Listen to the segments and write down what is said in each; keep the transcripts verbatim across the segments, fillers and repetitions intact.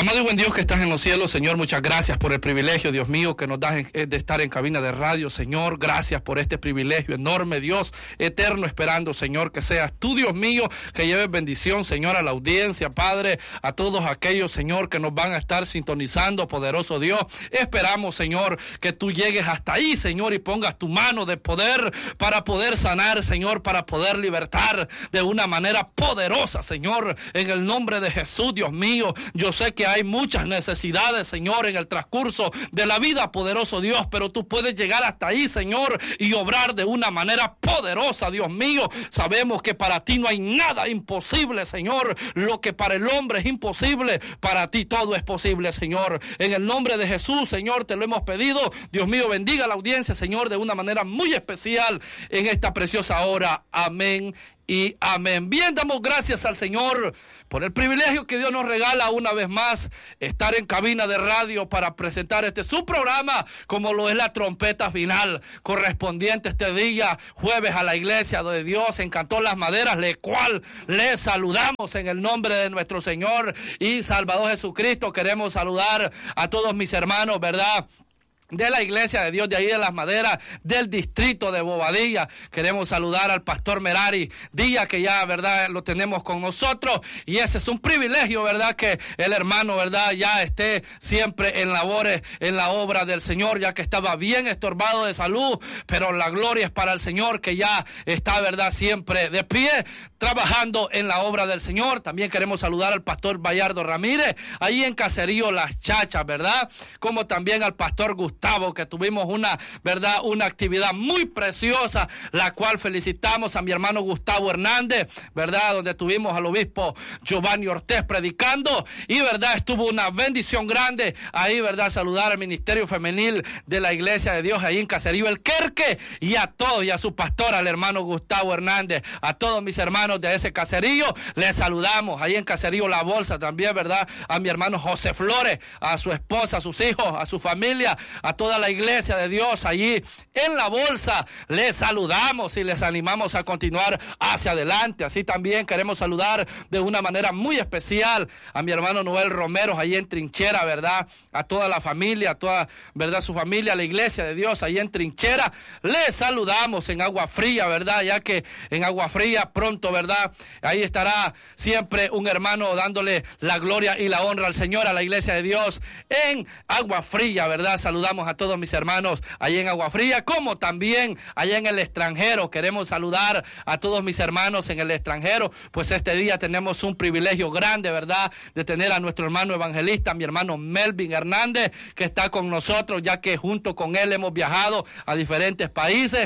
Amado y buen Dios que estás en los cielos, Señor, muchas gracias por el privilegio, Dios mío, que nos das de estar en cabina de radio, Señor. Gracias por este privilegio enorme, Dios eterno, esperando, Señor, que seas tú, Dios mío, que lleves bendición, Señor, a la audiencia, Padre, a todos aquellos, Señor, que nos van a estar sintonizando, poderoso Dios. Esperamos, Señor, que tú llegues hasta ahí, Señor, y pongas tu mano de poder para poder sanar, Señor, para poder libertar de una manera poderosa, Señor, en el nombre de Jesús, Dios mío. Yo sé que hay muchas necesidades, Señor, en el transcurso de la vida, poderoso Dios, pero tú puedes llegar hasta ahí, Señor, y obrar de una manera poderosa, Dios mío. Sabemos que para ti no hay nada imposible, Señor. Lo que para el hombre es imposible, para ti todo es posible, Señor. En el nombre de Jesús, Señor, te lo hemos pedido. Dios mío, bendiga a la audiencia, Señor, de una manera muy especial en esta preciosa hora. Amén y amén. Bien, damos gracias al Señor por el privilegio que Dios nos regala una vez más, estar en cabina de radio para presentar este su programa, como lo es la trompeta final, correspondiente este día, jueves, a la iglesia de Dios en Cantón Las Maderas, le cual le saludamos en el nombre de nuestro Señor y Salvador Jesucristo. Queremos saludar a todos mis hermanos, ¿verdad?, de la iglesia de Dios de ahí de Las Maderas, del distrito de Bobadilla. Queremos saludar al pastor Merari Díaz, que ya, verdad, lo tenemos con nosotros, y ese es un privilegio, verdad, que el hermano, verdad, ya esté siempre en labores, en la obra del Señor, ya que estaba bien estorbado de salud, pero la gloria es para el Señor, que ya está, verdad, siempre de pie, trabajando en la obra del Señor. También queremos saludar al pastor Bayardo Ramírez, ahí en Caserío Las Chachas, verdad, como también al pastor Gustavo, que tuvimos una, verdad, una actividad muy preciosa, la cual felicitamos a mi hermano Gustavo Hernández, verdad, donde tuvimos al obispo Giovanni Ortiz predicando, y verdad, estuvo una bendición grande ahí, verdad, saludar al ministerio femenil de la iglesia de Dios ahí en Caserío El Querque, y a todos, y a su pastor, al hermano Gustavo Hernández, a todos mis hermanos de ese caserío, les saludamos ahí en Caserío La Bolsa también, verdad, a mi hermano José Flores, a su esposa, a sus hijos, a su familia, a toda la iglesia de Dios allí en La Bolsa. Les saludamos y les animamos a continuar hacia adelante. Así también queremos saludar de una manera muy especial a mi hermano Noel Romero allí en Trinchera, verdad, a toda la familia, a toda, verdad, su familia, la iglesia de Dios allí en Trinchera. Les saludamos en Agua Fría, verdad, ya que en Agua Fría pronto, verdad, ahí estará siempre un hermano dándole la gloria y la honra al Señor, a la iglesia de Dios en Agua Fría, verdad. Saludamos a todos mis hermanos allá en Agua Fría, como también allá en el extranjero. Queremos saludar a todos mis hermanos en el extranjero, pues este día tenemos un privilegio grande, verdad, de tener a nuestro hermano evangelista, mi hermano Melvin Hernández, que está con nosotros, ya que junto con él hemos viajado a diferentes países.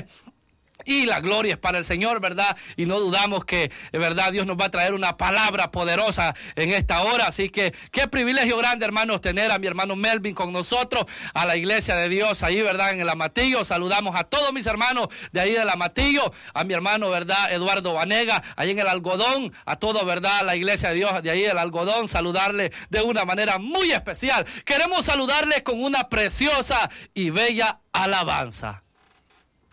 Y la gloria es para el Señor, ¿verdad? Y no dudamos que, de verdad, Dios nos va a traer una palabra poderosa en esta hora. Así que, qué privilegio grande, hermanos, tener a mi hermano Melvin con nosotros, a la iglesia de Dios ahí, ¿verdad? En el Amatillo. Saludamos a todos mis hermanos de ahí del Amatillo, a mi hermano, ¿verdad? Eduardo Vanega, ahí en el Algodón, a todos, ¿verdad? La iglesia de Dios de ahí del Algodón, saludarle de una manera muy especial. Queremos saludarle con una preciosa y bella alabanza.